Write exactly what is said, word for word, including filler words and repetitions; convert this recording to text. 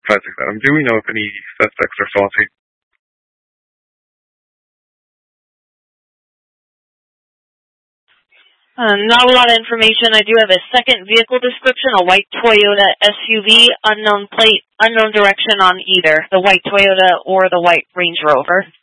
project that I'm doing. Know if any suspects are faulty. Uh, not a lot of information. I do have a second vehicle description, a white Toyota S U V, unknown plate, unknown direction on either the white Toyota or the white Range Rover.